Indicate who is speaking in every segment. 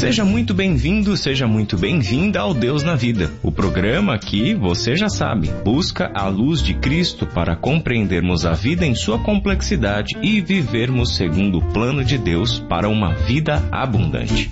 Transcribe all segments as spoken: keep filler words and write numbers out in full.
Speaker 1: Seja muito bem-vindo, seja muito bem-vinda ao Deus na Vida. O programa que, você já sabe, busca a luz de Cristo para compreendermos a vida em sua complexidade e vivermos segundo o plano de Deus para uma vida abundante.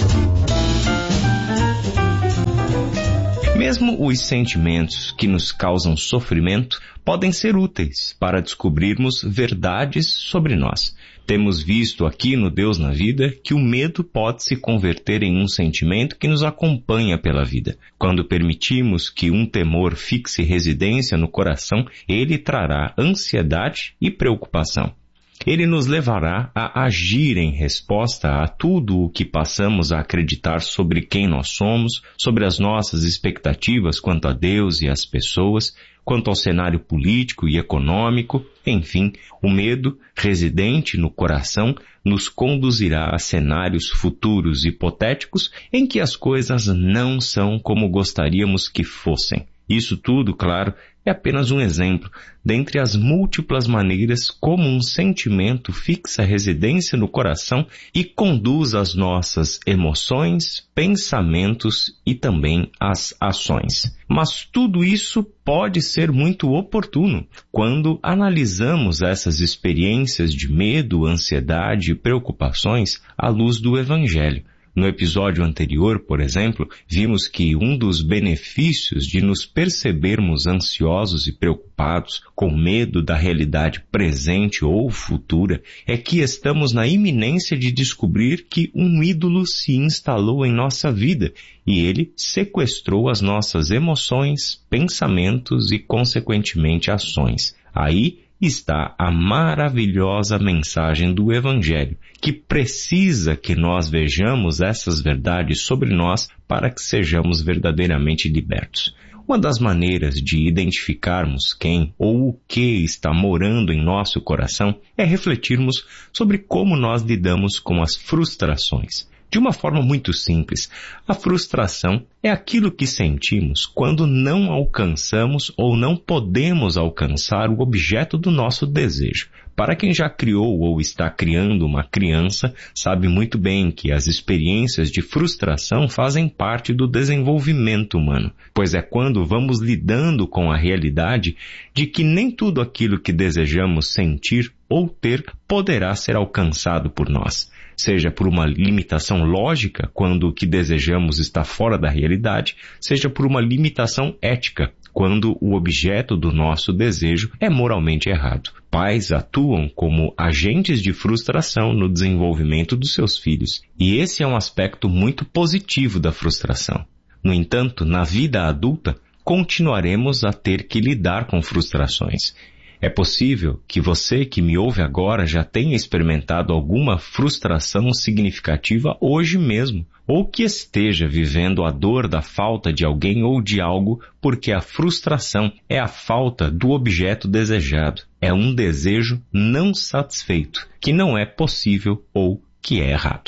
Speaker 1: Mesmo os sentimentos que nos causam sofrimento podem ser úteis para descobrirmos verdades sobre nós. Temos visto aqui no Deus na Vida que o medo pode se converter em um sentimento que nos acompanha pela vida. Quando permitimos que um temor fixe residência no coração, ele trará ansiedade e preocupação. Ele nos levará a agir em resposta a tudo o que passamos a acreditar sobre quem nós somos, sobre as nossas expectativas quanto a Deus e as pessoas, quanto ao cenário político e econômico. Enfim, o medo residente no coração nos conduzirá a cenários futuros hipotéticos em que as coisas não são como gostaríamos que fossem. Isso tudo, claro, é apenas um exemplo, dentre as múltiplas maneiras como um sentimento fixa residência no coração e conduz as nossas emoções, pensamentos e também as ações. Mas tudo isso pode ser muito oportuno quando analisamos essas experiências de medo, ansiedade e preocupações à luz do Evangelho. No episódio anterior, por exemplo, vimos que um dos benefícios de nos percebermos ansiosos e preocupados, com medo da realidade presente ou futura, é que estamos na iminência de descobrir que um ídolo se instalou em nossa vida e ele sequestrou as nossas emoções, pensamentos e, consequentemente, ações. Aí está a maravilhosa mensagem do Evangelho, que precisa que nós vejamos essas verdades sobre nós para que sejamos verdadeiramente libertos. Uma das maneiras de identificarmos quem ou o que está morando em nosso coração é refletirmos sobre como nós lidamos com as frustrações. De uma forma muito simples, a frustração é aquilo que sentimos quando não alcançamos ou não podemos alcançar o objeto do nosso desejo. Para quem já criou ou está criando uma criança, sabe muito bem que as experiências de frustração fazem parte do desenvolvimento humano, pois é quando vamos lidando com a realidade de que nem tudo aquilo que desejamos sentir ou ter poderá ser alcançado por nós. Seja por uma limitação lógica, quando o que desejamos está fora da realidade, seja por uma limitação ética, quando o objeto do nosso desejo é moralmente errado. Pais atuam como agentes de frustração no desenvolvimento dos seus filhos, e esse é um aspecto muito positivo da frustração. No entanto, na vida adulta, continuaremos a ter que lidar com frustrações. É possível que você que me ouve agora já tenha experimentado alguma frustração significativa hoje mesmo, ou que esteja vivendo a dor da falta de alguém ou de algo, porque a frustração é a falta do objeto desejado. É um desejo não satisfeito, que não é possível ou que é errado.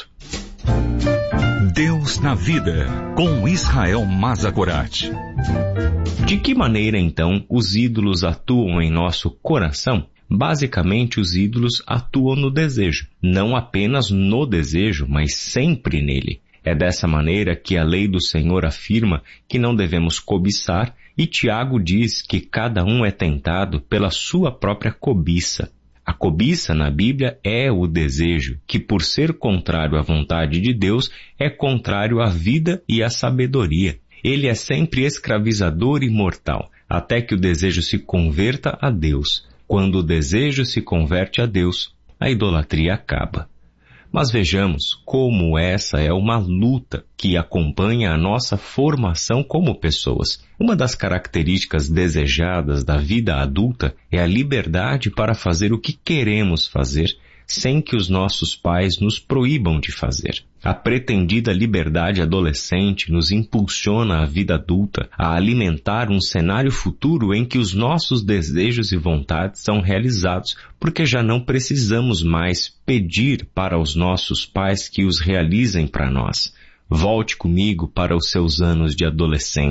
Speaker 2: Deus na Vida, com Israel Mazagorat.
Speaker 1: De que maneira, então, os ídolos atuam em nosso coração? Basicamente, os ídolos atuam no desejo. Não apenas no desejo, mas sempre nele. É dessa maneira que a lei do Senhor afirma que não devemos cobiçar, e Tiago diz que cada um é tentado pela sua própria cobiça. A cobiça na Bíblia é o desejo, que por ser contrário à vontade de Deus, é contrário à vida e à sabedoria. Ele é sempre escravizador e mortal, até que o desejo se converta a Deus. Quando o desejo se converte a Deus, a idolatria acaba. Mas vejamos como essa é uma luta que acompanha a nossa formação como pessoas. Uma das características desejadas da vida adulta é a liberdade para fazer o que queremos fazer, sem que os nossos pais nos proíbam de fazer. A pretendida liberdade adolescente nos impulsiona à vida adulta, a alimentar um cenário futuro em que os nossos desejos e vontades são realizados, porque já não precisamos mais pedir para os nossos pais que os realizem para nós. Volte comigo para os seus anos de adolescência.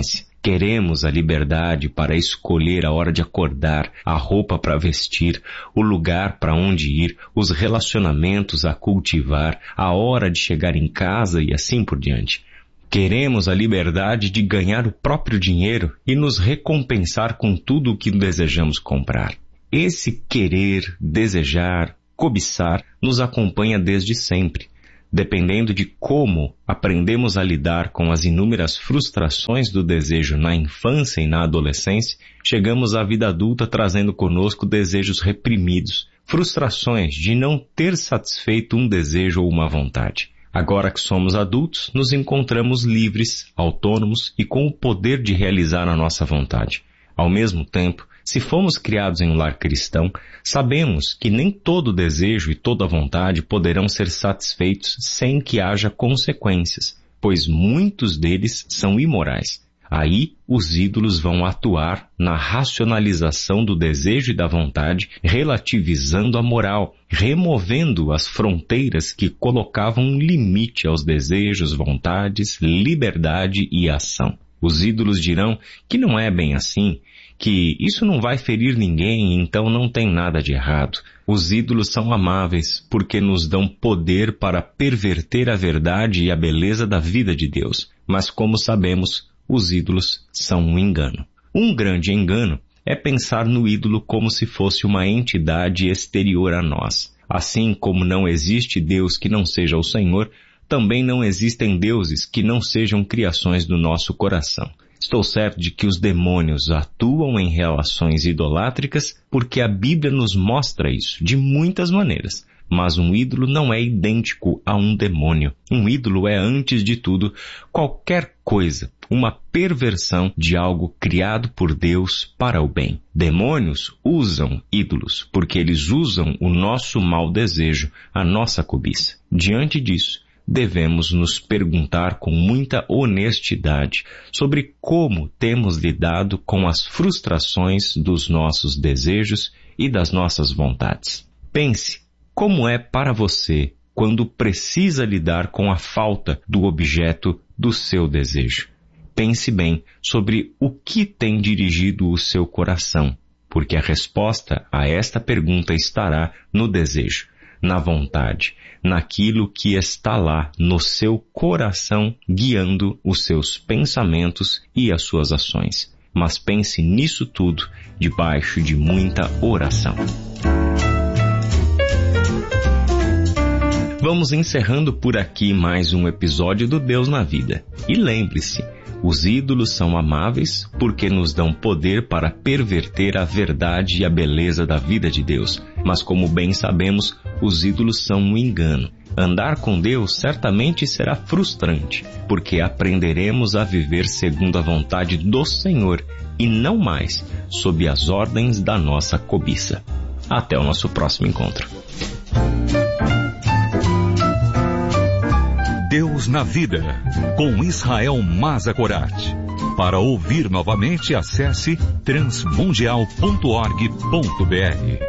Speaker 1: Queremos a liberdade para escolher a hora de acordar, a roupa para vestir, o lugar para onde ir, os relacionamentos a cultivar, a hora de chegar em casa e assim por diante. Queremos a liberdade de ganhar o próprio dinheiro e nos recompensar com tudo o que desejamos comprar. Esse querer, desejar, cobiçar nos acompanha desde sempre. Dependendo de como aprendemos a lidar com as inúmeras frustrações do desejo na infância e na adolescência, chegamos à vida adulta trazendo conosco desejos reprimidos, frustrações de não ter satisfeito um desejo ou uma vontade. Agora que somos adultos, nos encontramos livres, autônomos e com o poder de realizar a nossa vontade. Ao mesmo tempo, se fomos criados em um lar cristão, sabemos que nem todo desejo e toda vontade poderão ser satisfeitos sem que haja consequências, pois muitos deles são imorais. Aí, os ídolos vão atuar na racionalização do desejo e da vontade, relativizando a moral, removendo as fronteiras que colocavam um limite aos desejos, vontades, liberdade e ação. Os ídolos dirão que não é bem assim, que isso não vai ferir ninguém, então não tem nada de errado. Os ídolos são amáveis porque nos dão poder para perverter a verdade e a beleza da vida de Deus. Mas como sabemos, os ídolos são um engano. Um grande engano é pensar no ídolo como se fosse uma entidade exterior a nós. Assim como não existe Deus que não seja o Senhor, também não existem deuses que não sejam criações do nosso coração. Estou certo de que os demônios atuam em relações idolátricas porque a Bíblia nos mostra isso de muitas maneiras. Mas um ídolo não é idêntico a um demônio. Um ídolo é, antes de tudo, qualquer coisa, uma perversão de algo criado por Deus para o bem. Demônios usam ídolos porque eles usam o nosso mau desejo, a nossa cobiça. Diante disso, devemos nos perguntar com muita honestidade sobre como temos lidado com as frustrações dos nossos desejos e das nossas vontades. Pense como é para você quando precisa lidar com a falta do objeto do seu desejo. Pense bem sobre o que tem dirigido o seu coração, porque a resposta a esta pergunta estará no desejo, na vontade, naquilo que está lá no seu coração, guiando os seus pensamentos e as suas ações. Mas pense nisso tudo debaixo de muita oração. Vamos encerrando por aqui mais um episódio do Deus na Vida. E lembre-se, os ídolos são amáveis porque nos dão poder para perverter a verdade e a beleza da vida de Deus. Mas como bem sabemos, os ídolos são um engano. Andar com Deus certamente será frustrante, porque aprenderemos a viver segundo a vontade do Senhor e não mais sob as ordens da nossa cobiça. Até o nosso próximo encontro.
Speaker 2: Deus na Vida, com Israel Mazakorati. Para ouvir novamente, acesse transmundial ponto org ponto br.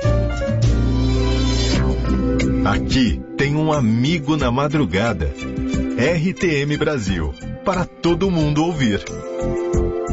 Speaker 3: Aqui tem um amigo na madrugada. R T M Brasil, para todo mundo ouvir.